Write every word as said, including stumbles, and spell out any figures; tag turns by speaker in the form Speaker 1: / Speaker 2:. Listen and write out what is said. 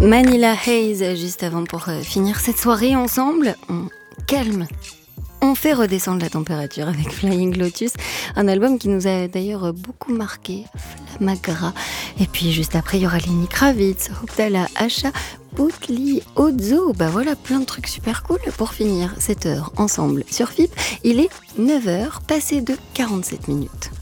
Speaker 1: Manila Haze, juste avant pour euh, finir cette soirée ensemble. On calme. On fait redescendre la température avec Flying Lotus, un album qui nous a d'ailleurs beaucoup marqué, Flamagra. Et puis juste après, il y aura Lenny Kravitz, Optala, Asha, Putli, Ozo. Bah voilà, plein de trucs super cool pour finir cette heure ensemble sur F I P. Il est neuf heures, passé de quarante-sept minutes.